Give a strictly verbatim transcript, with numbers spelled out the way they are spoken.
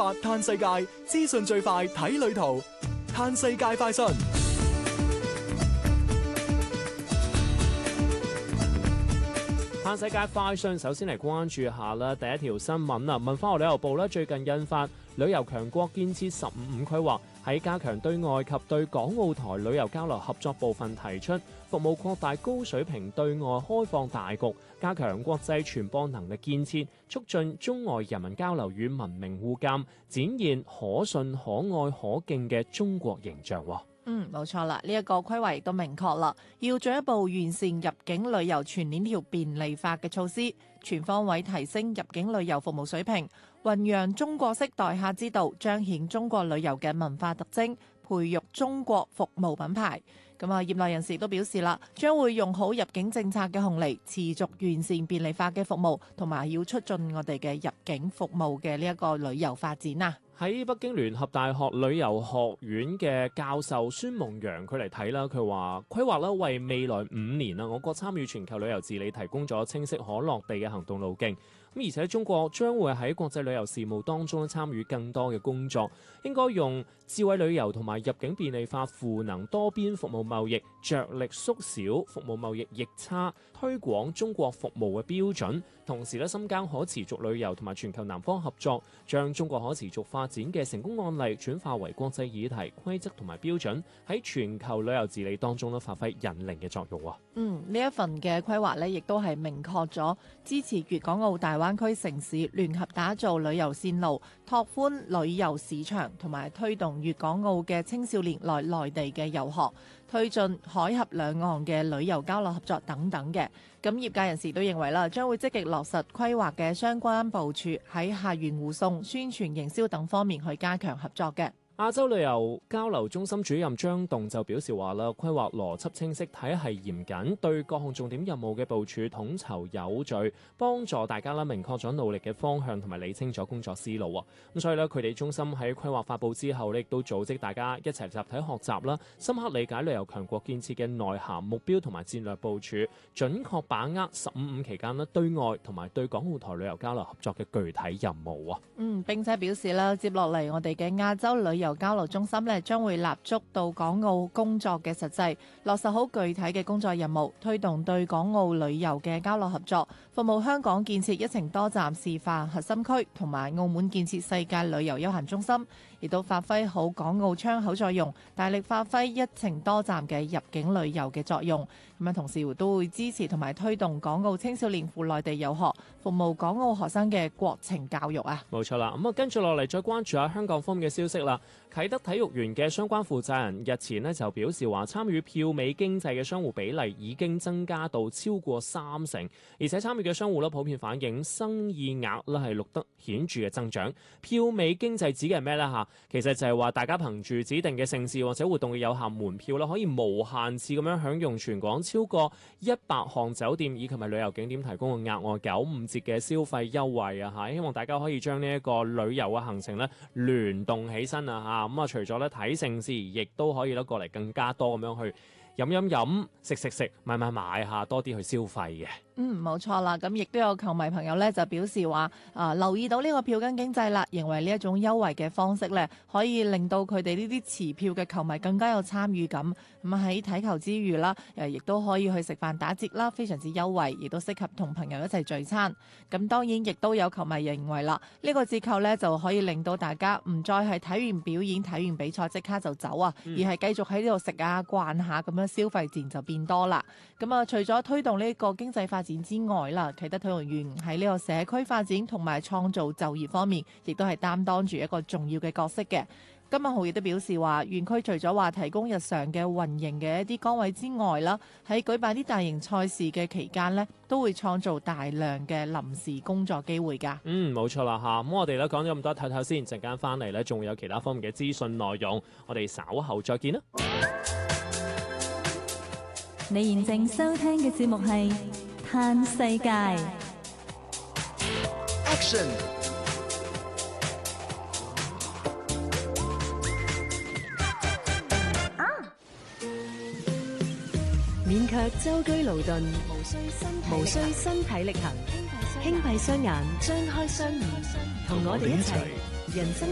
發嘆世界，資訊最快睇旅途，嘆世界快訊。 嘆世界快訊，首先嚟關注下啦。第一條新聞啊，文化和旅遊部咧最近印發旅遊強國建設十五五規劃，喺加強對外及對港澳台旅遊交流合作部分提出，服務擴大高水平對外開放大局，加強國際傳播能力建設，促進中外人民交流與文明互鑒，展現可信、可愛、可敬嘅中國形象。 嗯，冇錯啦，呢、這、一個規劃亦都明確啦，要進一步完善入境旅遊全鏈條便利化嘅措施，全方位提升入境旅遊服務水平，弘揚中國式待客之道，彰顯中國旅遊嘅文化特徵，培育中國服務品牌。咁啊，業內人士都表示啦，將會用好入境政策嘅紅利，持續完善便利化嘅服務，同埋要促進我哋嘅入境服務嘅呢一個旅遊發展啊！ 喺北京聯合大學旅遊學院嘅教授孫夢陽佢嚟睇啦，佢話規劃啦為未來五年啊，我國參與全球旅遊治理提供咗清晰可落地嘅行動路徑。咁而且中國將會喺國際旅遊事務當中參與更多嘅工作，應該用智慧旅遊同埋入境便利化賦能多邊服務貿易，着力縮小服務貿易逆差，推廣中國服務嘅標準，同時咧深耕可持續旅遊同埋全球南方合作，將中國可持續發展嘅成功案例轉化為國際議題、規則同埋標準，喺全球旅遊治理當中咧發揮引領嘅作用。 嗯，呢一份嘅規劃咧，亦都係明確咗支持粵港澳大灣區城市聯合打造旅遊線路，拓寬旅遊市場，同埋推動粵港澳嘅青少年來內地嘅遊學，推進海峽兩岸嘅旅遊交流合作等等嘅。咁業界人士都認為啦，將會積極落實規劃嘅相關部署，喺客源護送、宣傳營銷等方面去加強合作嘅。 亞洲旅遊交流中心主任張棟就表示話啦，規劃邏輯清晰，體系嚴謹，對各項重點任務嘅部署統籌有序，幫助大家啦明確咗努力嘅方向同埋理清咗工作思路啊！咁所以咧，佢哋中心喺規劃發布之後咧，亦都組織大家一齊集體學習啦，深刻理解旅遊強國建設嘅內涵、目標同埋戰略部署，準確把握十五五期間咧對外同埋對港澳台旅遊交流合作嘅具體任務啊！ 嗯，並且表示啦，接落嚟我哋嘅亞洲旅遊交流中心咧，將會立足到港澳工作嘅實際，落實好具體嘅工作任務，推動對港澳旅遊嘅交流合作，服務香港建設一程多站示範核心區，同埋澳門建設世界旅遊休閒中心，亦都發揮好港澳窗口作用，大力發揮一程多站嘅入境旅遊嘅作用。咁樣同時都會支持同埋推動港澳青少年赴內地遊學，服務港澳學生嘅國情教育啊！ 冇錯啦，咁啊跟住落嚟再關注下香港方面嘅消息啦。啟德體育園嘅相關負責人日前呢就表示話，參與票尾經濟嘅商戶比例已經增加到超過三成，而且參與嘅商戶咧普遍反映生意額咧係錄得顯著嘅增長。票尾經濟指嘅係咩呢？嚇，其實就係話大家憑住指定嘅盛事或者活動嘅有效門票啦，可以無限次咁樣享用全港超過一百項酒店以及係旅遊景點提供嘅額外九五折嘅消費優惠啊！嚇，希望大家可以將呢一個旅遊嘅行程咧聯動起身啊！嚇。咁啊，除咗咧睇盛事，亦都可以咧過嚟更加多咁樣去飲飲飲、食食食、買買買下，多啲去消費嘅。 嗯，冇錯啦。咁亦都有球迷朋友咧就表示話，啊、呃、留意到呢個票根經濟啦，認為呢一種優惠嘅方式咧，可以令到佢哋呢啲持票嘅球迷更加有參與感。咁喺睇球之餘啦，誒亦都可以去食飯打折啦，非常之優惠，亦都適合同朋友一齊聚餐。咁當然亦都有球迷認為啦，呢、這個折扣咧就可以令到大家唔再係睇完表演、睇完比賽即刻就走啊，嗯、而係繼續喺呢度食啊、逛下咁樣，消費自然就變多啦。咁啊，除咗推動呢個經濟發展之外啦，啟德體育園喺呢個社區發展同埋創造就業方面，亦都係擔當住一個重要嘅角色嘅。金文豪亦都表示話，園區除咗話提供日常嘅運營嘅一啲崗位之外啦，喺舉辦啲大型賽事嘅期間呢，都會創造大量嘅臨時工作機會㗎。嗯， 冇錯啦嚇。咁我哋咧講咗咁多，睇睇先，陣間翻嚟呢，仲會有其他方面嘅資訊內容，我哋稍後再見啦。 你現正收聽嘅節目係《嘆世界》。 Action！ 免卻舟車勞頓，無需身體力行，輕閉雙眼，張開雙耳，同我哋一齊人生